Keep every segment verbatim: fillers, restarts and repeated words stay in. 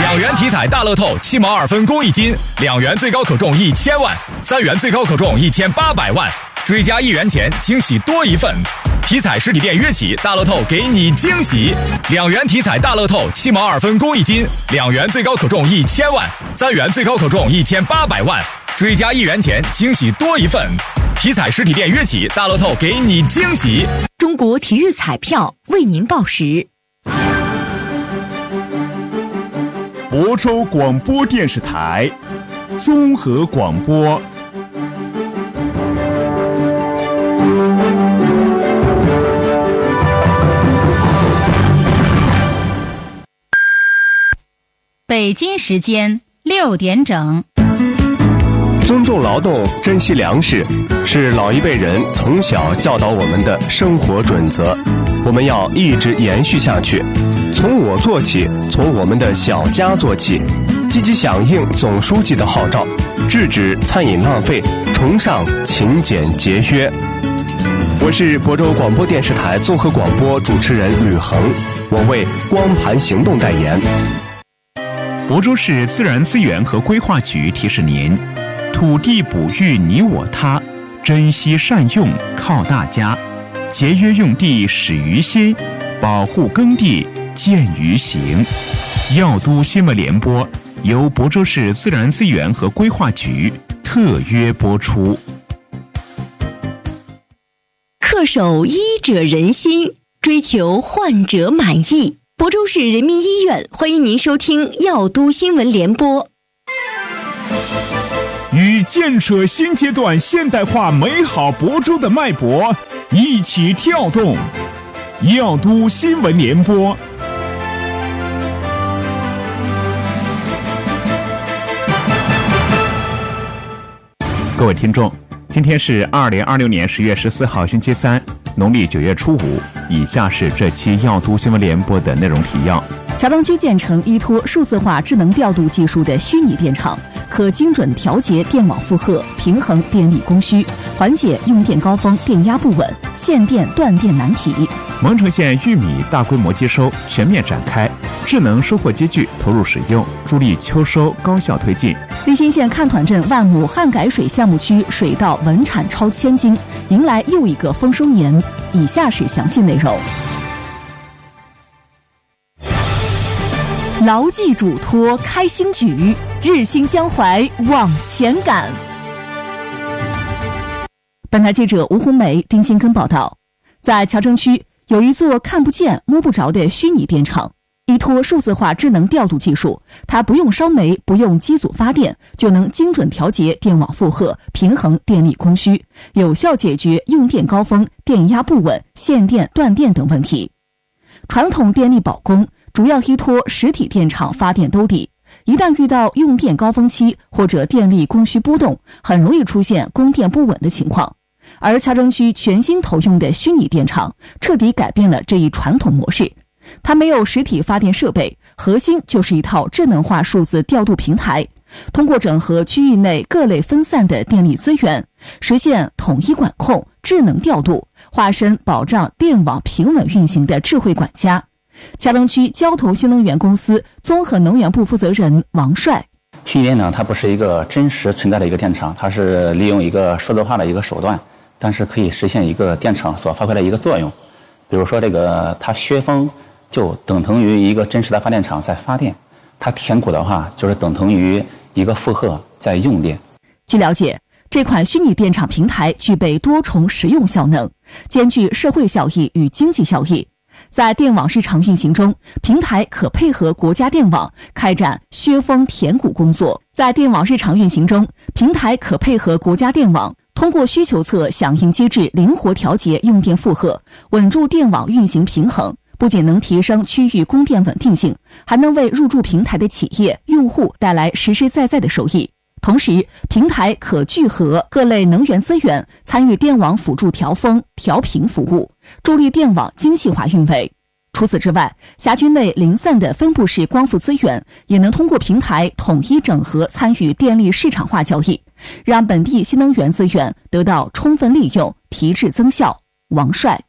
两元体彩大乐透七毛二分公益金，两元最高可中一千万，三元最高可中一千八百万，追加一元钱惊喜多一份。体彩实体店约起，大乐透给你惊喜。两元体彩大乐透七毛二分公益金，两元最高可中一千万，三元最高可中一千八百万，追加一元钱惊喜多一份。体彩实体店约起，大乐透给你惊喜。 中国体育彩票为您报时。 亳州广播电视台综合广播。 北京时间六点整。 尊重劳动，珍惜粮食，是老一辈人从小教导我们的生活准则，我们要一直延续下去。从我做起，从我们的小家做起，积极响应总书记的号召，制止餐饮浪费，崇尚勤俭节约。我是亳州广播电视台综合广播主持人吕恒，我为光盘行动代言。 亳州市自然资源和规划局提示您：土地哺育你我他，珍惜善用靠大家，节约用地始于心，保护耕地见于行。药都新闻联播由亳州市自然资源和规划局特约播出。 恪守医者仁心，追求患者满意。亳州市人民医院欢迎您收听药都新闻联播。 与建设新阶段现代化美好亳州的脉搏一起跳动，药都新闻联播。各位听众，今天是二零二六年十月十四号星期三，农历九月初五。以下是这期药都新闻联播的内容提要。 桥东区建成依托数字化智能调度技术的虚拟电厂，可精准调节电网负荷，平衡电力供需，缓解用电高峰电压不稳、限电断电难题。 蒙城县玉米大规模接收全面展开，智能收获机具投入使用，助力秋收高效推进。 利辛县看团镇万亩旱改水项目区水稻稳产超千斤，迎来又一个丰收年。以下是详细内容。牢记嘱托开新局，日兴江淮往前赶。本台记者吴红梅、丁新根报道，在桥城区有一座看不见摸不着的虚拟电厂，依托数字化智能调度技术，它不用烧煤，不用机组发电，就能精准调节电网负荷，平衡电力供需，有效解决用电高峰、电压不稳、限电断电等问题。传统电力保供主要依托实体电厂发电兜底，一旦遇到用电高峰期或者电力供需波动，很容易出现供电不稳的情况。而桥城区全新投用的虚拟电厂，彻底改变了这一传统模式。它没有实体发电设备，核心就是一套智能化数字调度平台，通过整合区域内各类分散的电力资源，实现统一管控、智能调度，化身保障电网平稳运行的智慧管家。桥城区交投新能源公司综合能源部负责人王帅： 虚拟电厂它不是一个真实存在的一个电厂，它是利用一个数字化的一个手段，但是可以实现一个电厂所发挥的一个作用。比如说这个它削峰就等同于一个真实的发电厂在发电，它填谷的话就是等同于一个负荷在用电。 据了解，这款虚拟电厂平台具备多重实用效能，兼具社会效益与经济效益。在电网市场运行中，平台可配合国家电网开展削峰填谷工作。在电网市场运行中，平台可配合国家电网，通过需求侧响应机制灵活调节用电负荷，稳住电网运行平衡。不仅能提升区域供电稳定性，还能为入驻平台的企业用户带来实实在在的收益。同时，平台可聚合各类能源资源，参与电网辅助调峰、调频服务，助力电网精细化运维。除此之外，辖区内零散的分布式光伏资源也能通过平台统一整合，参与电力市场化交易，让本地新能源资源得到充分利用，提质增效。王帅：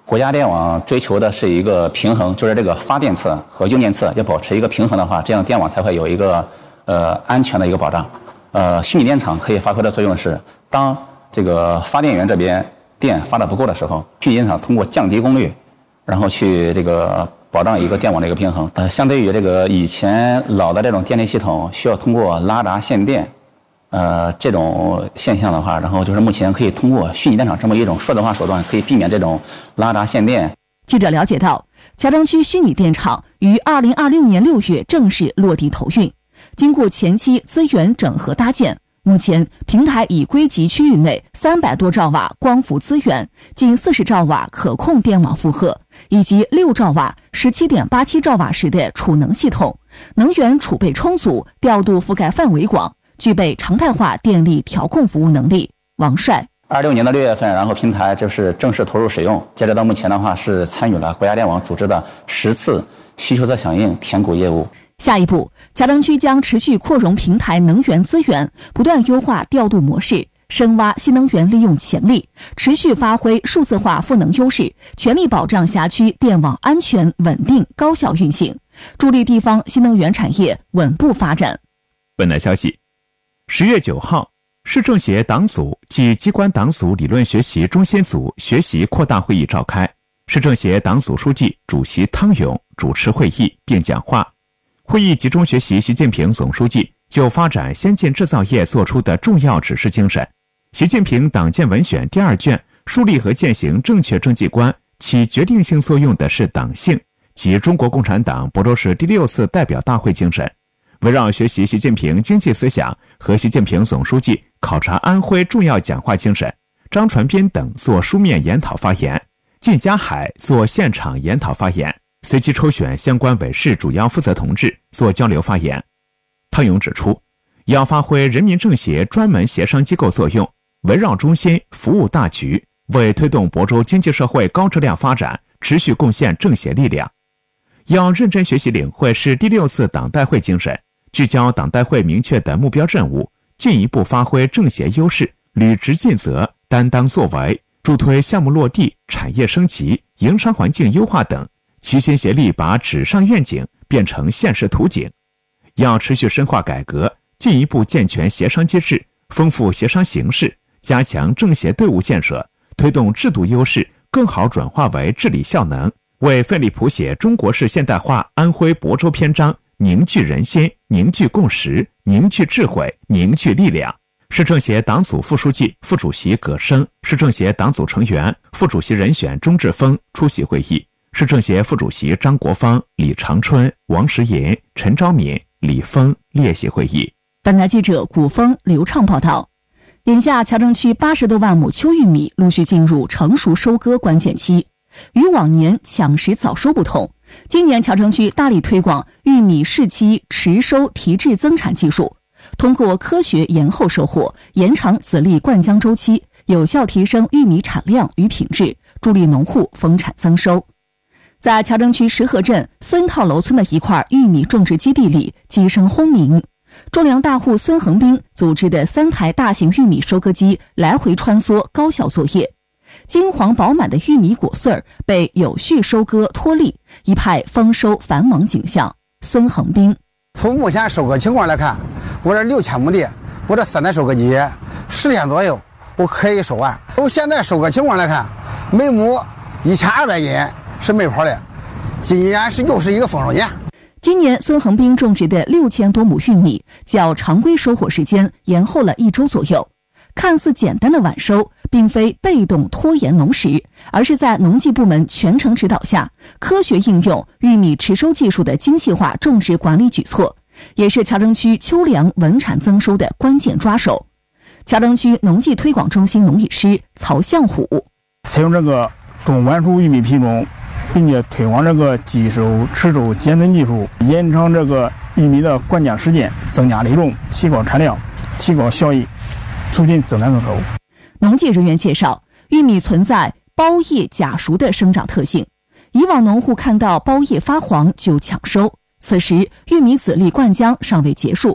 国家电网追求的是一个平衡，就是这个发电侧和用电侧要保持一个平衡的话，这样电网才会有一个呃安全的一个保障。呃，虚拟电厂可以发挥的作用是，当这个发电源这边电发的不够的时候，虚拟电厂通过降低功率，然后去这个保障一个电网的一个平衡。呃，相对于这个以前老的这种电力系统需要通过拉闸限电，呃，这种现象的话，然后就是目前可以通过虚拟电厂这么一种数字化手段，可以避免这种拉闸限电。 记者了解到，乔城区虚拟电厂于二零二六年六月正式落地投运。经过前期资源整合搭建，目前平台已归集区域内三百多兆瓦光伏资源、近四十兆瓦可控电网负荷，以及六兆瓦、十七点八七兆瓦时的储能系统，能源储备充足，调度覆盖范围广，具备常态化电力调控服务能力。王帅。 二六年的六月份，然后平台就是正式投入使用。截止到目前的话，是参与了国家电网组织的十次需求侧响应填谷业务。 下一步，乔城区将持续扩容平台能源资源，不断优化调度模式，深挖新能源利用潜力，持续发挥数字化赋能优势，全力保障辖区电网安全、稳定、高效运行，助力地方新能源产业稳步发展。 本台消息，十月九号，市政协党组及机关党组理论学习中心组学习扩大会议召开，市政协党组书记、主席汤勇主持会议并讲话。会议集中学习习近平总书记就发展先进制造业作出的重要指示精神。习近平党建文选第二卷树立和践行正确政绩观起决定性作用的是党性及中国共产党亳州市第六次代表大会精神。围绕学习习近平经济思想和习近平总书记考察安徽重要讲话精神，张传斌等做书面研讨发言，靳家海做现场研讨发言，随机抽选相关委室主要负责同志做交流发言。汤勇指出，要发挥人民政协专门协商机构作用，围绕中心服务大局，为推动亳州经济社会高质量发展持续贡献政协力量。要认真学习领会市第六次党代会精神，聚焦党代会明确的目标任务，进一步发挥政协优势，履职尽责，担当作为，助推项目落地、产业升级、营商环境优化等，齐心协力把纸上愿景变成现实图景。要持续深化改革，进一步健全协商机制，丰富协商形式，加强政协队伍建设，推动制度优势更好转化为治理效能，为奋力谱写中国式现代化安徽亳州篇章凝聚人心、凝聚共识、凝聚智慧、凝聚力量。市政协党组副书记、副主席葛生，市政协党组成员、副主席人选钟志峰出席会议。市政协副主席张国芳、李长春、王石银、陈昭敏、李峰列席会议。 本台记者古峰、刘畅报道。眼下乔城区八十多万亩秋玉米陆续进入成熟收割关键期，与往年抢时早收不同，今年乔城区大力推广玉米适期迟收提质增产技术，通过科学延后收获，延长籽粒灌浆周期，有效提升玉米产量与品质，助力农户丰产增收。在乔城区石河镇孙套楼村的一块玉米种植基地里，鸡声轰鸣。种粮大户孙恒斌组织的三台大型玉米收割机来回穿梭，高效作业。金黄饱满的玉米果穗儿被有序收割脱粒，一派丰收繁忙景象。孙恒斌： 从目前收割情况来看，我这六千亩地，我这三台收割机十天左右我可以收完。从现在收割情况来看，每亩一千二百斤是没跑的，今年是又是一个丰收年。 今年孙恒斌种植的六千多亩玉米，较常规收获时间延后了一周左右。看似简单的晚收，并非被动拖延农时，而是在农技部门全程指导下，科学应用玉米迟收技术的精细化种植管理举措，也是乔城区秋粮稳产增收的关键抓手。乔城区农技推广中心农艺师曹向虎： 采用这个中晚熟玉米品种，并且推广这个机收迟收减增技术，延长这个玉米的灌浆时间，增加粒重，提高产量，提高效益，促进增产增收。 农技人员介绍，玉米存在苞叶假熟的生长特性，以往农户看到苞叶发黄就抢收，此时玉米籽粒灌浆尚未结束，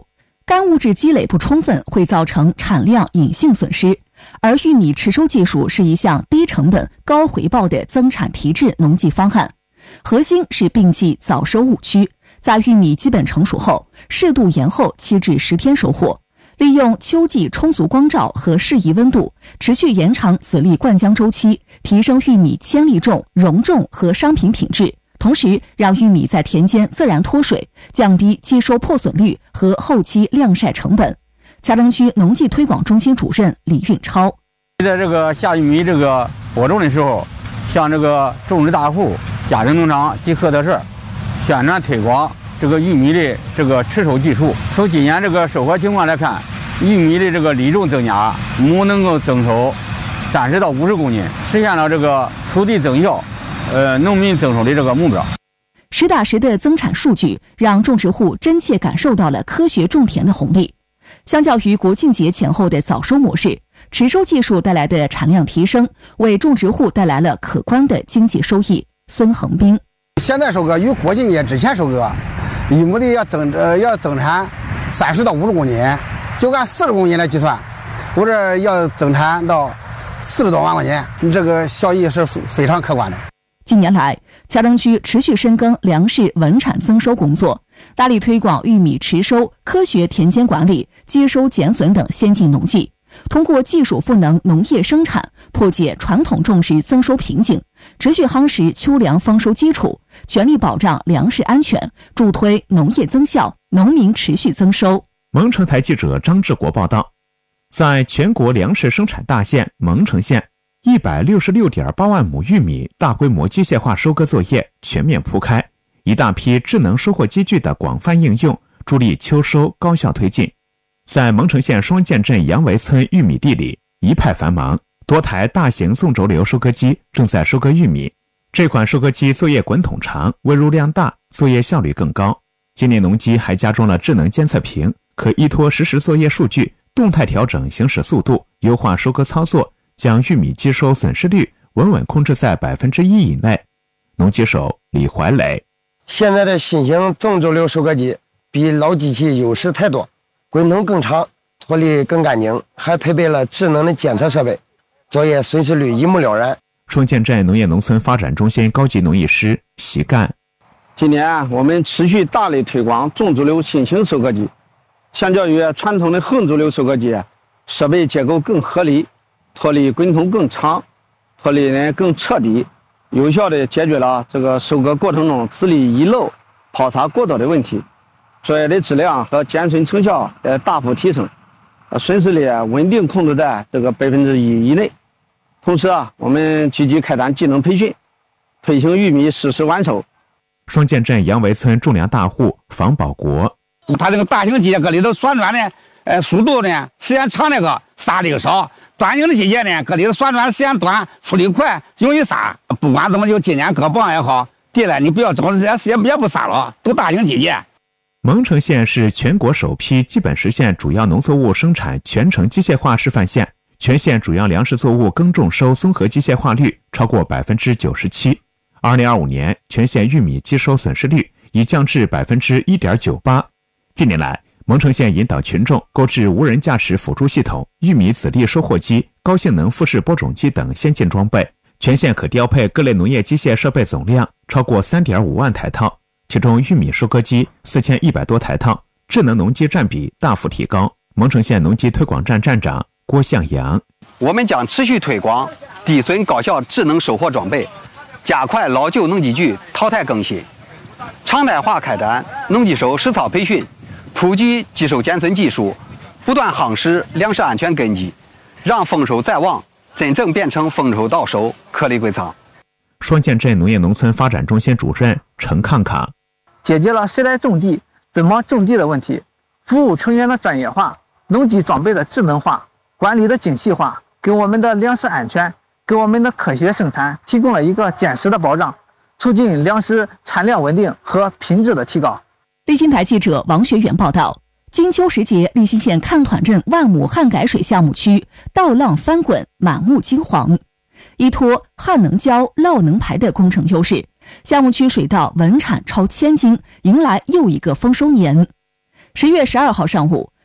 干物质积累不充分会造成产量隐性损失，而玉米持收技术是一项低成本高回报的增产提质农技方案，核心是摒弃早收误区，在玉米基本成熟后适度延后七至十天收获，利用秋季充足光照和适宜温度，持续延长籽粒灌浆周期，提升玉米千粒重、容重和商品品质，同时让玉米在田间自然脱水，降低接收破损率和后期晾晒成本。嘉征区农技推广中心主任李运超： 在这个下玉米这个播种的时候，向这个种植大户、家庭农场及合作社宣传推广这个玉米的这个持收技术。从今年这个收获情况来看，玉米的这个粒重增加，亩能够增收三十到五十公斤，实现了这个土地增效，呃，农民增收的这个目标。 实打实的增产数据，让种植户真切感受到了科学种田的红利。相较于国庆节前后的早收模式，持收技术带来的产量提升，为种植户带来了可观的经济收益。孙恒斌： 现在收割与国庆节之前收割，一亩地要增呃要增产三十到五十公斤，就按四十公斤来计算，我这要增产到四十多万块钱，你这个效益是非常可观的。 近年来，嘉征区持续深耕粮食稳产增收工作，大力推广玉米持收、科学田间管理、接收减损等先进农技，通过技术赋能农业生产，破解传统种植增收瓶颈，持续夯实秋粮丰收基础，全力保障粮食安全，助推农业增效，农民持续增收。 蒙城台记者张志国报道，在全国粮食生产大县蒙城县，一百六十六点八万亩玉米大规模机械化收割作业全面铺开，一大批智能收获机具的广泛应用，助力秋收高效推进。在蒙城县双涧镇杨围村玉米地里一派繁忙，多台大型纵轴流收割机正在收割玉米。这款收割机作业滚筒长，温入量大，作业效率更高。今年农机还加装了智能监测屏，可依托实时作业数据，动态调整行驶速度，优化收割操作，将玉米机收损失率稳稳控制在百分之一以内。农机手李怀磊： 现在的新型纵轴流收割机比老机器优势太多，滚筒更长，脱粒更干净，还配备了智能的监测设备，作业损失率一目了然。 双涧镇农业农村发展中心高级农艺师席干： 今年我们持续大力推广纵轴流新型收割机，相较于传统的横轴流收割机，设备结构更合理，脱粒滚筒更长，脱粒呢更彻底，有效地解决了这个收割过程中籽粒遗漏、泡擦过多的问题，作业的质量和减损成效呃大幅提升，损失率稳定控制在这个百分之一以内。同时啊，我们积极开展技能培训，推行玉米实时完收。 双涧镇杨围村种粮大户房保国： 它这个大型机械搁里头旋转呢，呃，速度呢时间长那个撒的少，短型的机械呢搁里头旋转时间短，出力快，容易撒。不管怎么就今年割棒也好，地了你不要找时间，时间也不撒了，都大型机械。 蒙城县是全国首批基本实现主要农作物生产全程机械化示范县，全县主要粮食作物耕种收综合机械化率超过百分之九十七。二零二五年，全县玉米机收损失率已降至百分之一点九八。近年来，蒙城县引导群众购置无人驾驶辅助系统、玉米籽粒收获机、高性能复式播种机等先进装备，全县可调配各类农业机械设备总量超过三点五万台套，其中玉米收割机四千一百多台套，智能农机占比大幅提高。蒙城县农机推广站站长郭向阳： 我们将持续推广低损高效智能收获装备，加快老旧农机具淘汰更新，常态化开展农机手实操培训，普及机收减损技术，不断夯实粮食安全根基，让丰收在望真正变成丰收到手，颗粒归仓。 双涧镇农业农村发展中心主任陈抗抗： 解决了谁来种地、怎么种地的问题，服务成员的专业化，农机装备的智能化，管理的精细化，给我们的粮食安全、给我们的科学生产提供了一个坚实的保障，促进粮食产量稳定和品质的提高。 立新台记者王学远报道，金秋时节，立新县看团镇万亩旱改水项目区稻浪翻滚，满目金黄。依托旱能浇、涝能排的工程优势，项目区水稻稳产超千斤，迎来又一个丰收年。十月十二号上午，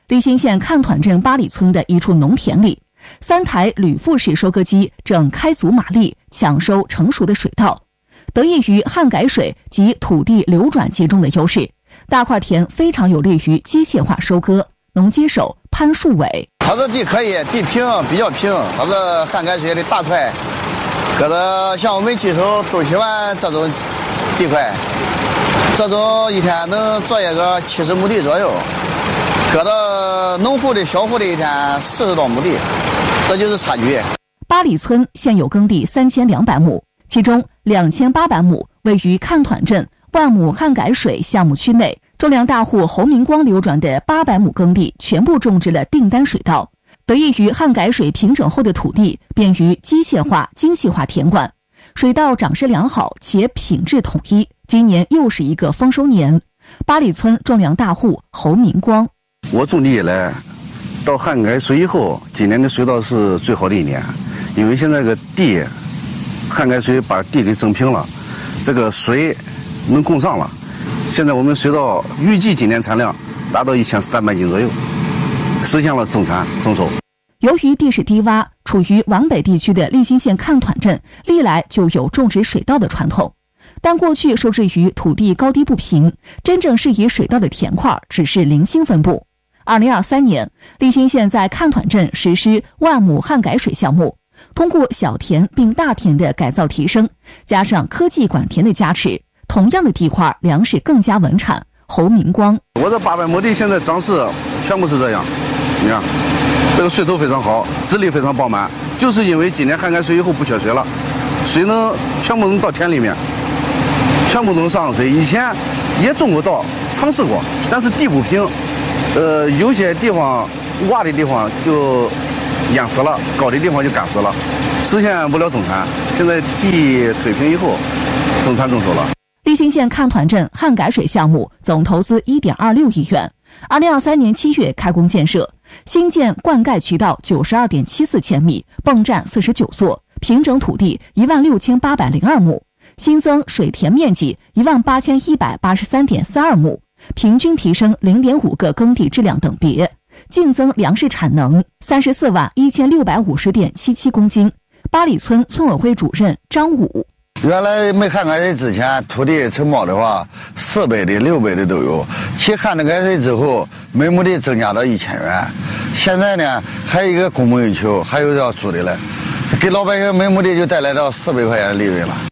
利辛县看团镇八里村的一处农田里，三台铝复式收割机正开足马力抢收成熟的水稻。得益于旱改水及土地流转集中的优势，大块田非常有利于机械化收割。农机手潘树伟， 它的地可以，地平比较平，它的旱改水的大块，搁的像我们机手都喜欢这种地块，这种一天能作业个七十亩地左右，搁到农户的小户的一天四十多亩地，这就是差距。 八里村现有耕地三千两百亩，其中两千八百亩位于看团镇万亩旱改水项目区内，种粮大户侯明光流转的八百亩耕地全部种植了订单水稻。得益于旱改水平整后的土地，便于机械化、精细化田管，水稻长势良好且品质统一。今年又是一个丰收年。八里村种粮大户侯明光， 我种地以来，到旱改水以后，今年的水稻是最好的一年，因为现在这个地，旱改水把地给整平了，这个水能供上了。现在我们水稻预计今年产量达到一千三百斤左右，实现了增产增收。 由于地势低洼，处于皖北地区的利辛县看团镇历来就有种植水稻的传统，但过去受制于土地高低不平，真正适宜水稻的田块只是零星分布。二零二三年，利辛县在看团镇实施万亩旱改水项目，通过小田并大田的改造提升，加上科技管田的加持，同样的地块粮食更加稳产。侯明光， 我这八百亩地现在长势全部是这样，你看这个水头非常好，籽粒非常饱满，就是因为今年旱改水以后不缺水了，水能全部能到田里面，全部能上水。以前也种过稻，尝试过，但是地不平，呃，有些地方洼的地方就淹死了，高的地方就干死了，实现不了增产。现在地推平以后，增产增收了。 利辛县看团镇旱改水项目总投资 一点二六亿元，二零二三年七月开工建设，新建灌溉渠道 九十二点七四千米，泵站四十九座，平整土地一万六千八百零二亩，新增水田面积一万八千一百八十三点三二亩，平均提升 零点五个耕地质量等别，净增粮食产能三十四万一千六百五十点七七公斤。八里村村委会主任张武， 原来没旱改水之前，土地承包的话，四百的、六百的都有。其旱改水之后，每亩地增加到一千元。现在呢，还有一个供不应求，还有要租的了，给老百姓每亩地就带来到四百块钱的利润了。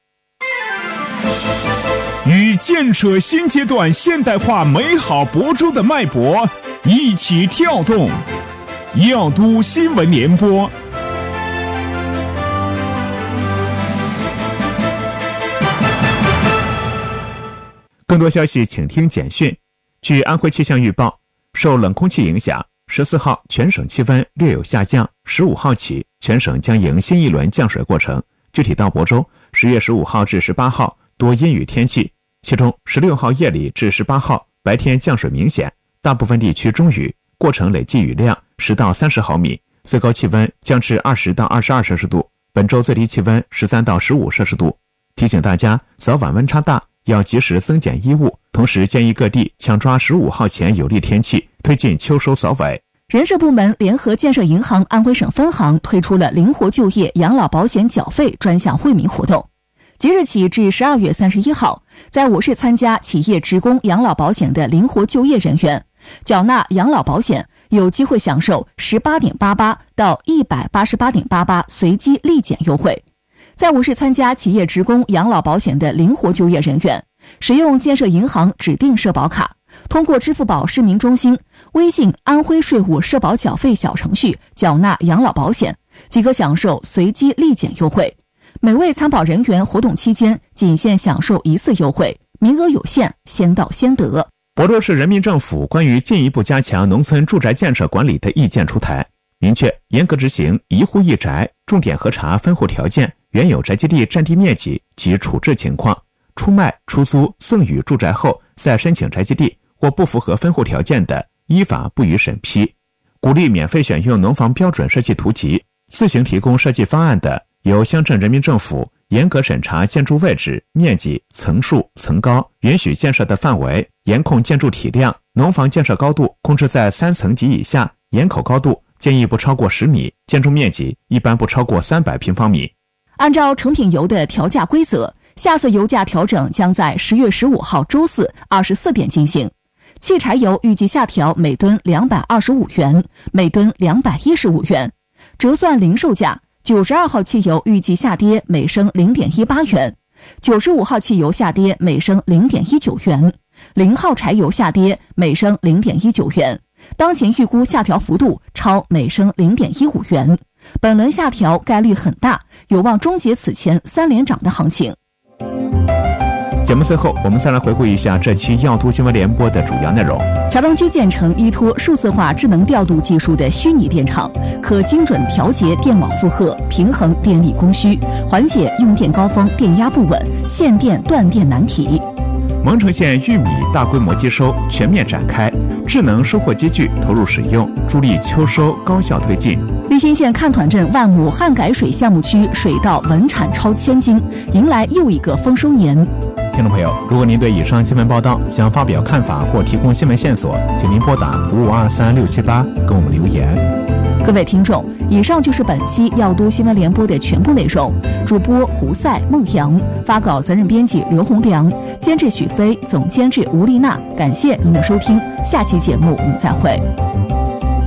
与建设新阶段现代化美好博州的脉搏一起跳动，耀都新闻联播。更多消息请听简讯。据安徽气象预报，受冷空气影响，十四号全省气温略有下降，十五号起全省将迎新一轮降水过程。具体到亳州，十月十五号至十八号多阴雨天气，其中十六号夜里至十八号白天降水明显，大部分地区中雨，过程累计雨量十到三十毫米，最高气温降至二十到二十二摄氏度，本周最低气温十三到十五摄氏度。提醒大家，早晚温差大，要及时增减衣物，同时建议各地抢抓十五号前有利天气，推进秋收扫尾。 人社部门联合建设银行安徽省分行推出了灵活就业养老保险缴费专项惠民活动，即日起至十二月三十一号，在我市参加企业职工养老保险的灵活就业人员，缴纳养老保险有机会享受 十八点八八 到 一百八十八点八八 随机立减优惠。在我市参加企业职工养老保险的灵活就业人员，使用建设银行指定社保卡，通过支付宝市民中心、微信安徽税务社保缴费小程序缴纳养老保险，即可享受随机立减优惠。每位参保人员活动期间仅限享受一次优惠，名额有限，先到先得。 亳州市人民政府关于进一步加强农村住宅建设管理的意见出台，明确严格执行一户一宅，重点核查分户条件、原有宅基地占地面积及处置情况，出卖、出租、赠与住宅后再申请宅基地或不符合分户条件的，依法不予审批。鼓励免费选用农房标准设计图集，自行提供设计方案的，由乡镇人民政府严格审查建筑位置、面积、层数、层高、允许建设的范围， 严控建筑体量，农房建设高度控制在三层及以下，檐口高度建议不超过十米，建筑面积一般不超过三百平方米。 按照成品油的调价规则，下次油价调整将在十月十五号周四二十四点进行。汽柴油预计下调每吨两百二十五元，每吨两百一十五元。折算零售价，九十二号汽油预计下跌每升零点一八元，九十五号汽油下跌每升零点一九元，零号柴油下跌每升零点一九元。当前预估下调幅度超每升零点一五元，本轮下调概率很大，有望终结此前三连涨的行情。 节目最后，我们再来回顾一下这期耀都新闻联播的主要内容。 桥东区建成依托数字化智能调度技术的虚拟电厂，可精准调节电网负荷，平衡电力供需，缓解用电高峰电压不稳、限电断电难题。 蒙城县玉米大规模接收全面展开，智能收获机具投入使用，助力秋收高效推进。 利辛县看团镇万亩旱改水项目区水稻稳产超千斤，迎来又一个丰收年。 听众朋友，如果您对以上新闻报道想发表看法或提供新闻线索，请您拨打五五二三六七八跟我们留言。 各位听众，以上就是本期耀都新闻联播的全部内容。主播胡赛、孟阳，发稿责任编辑刘洪良，监制许飞，总监制吴丽娜。感谢您的收听，下期节目我们再会。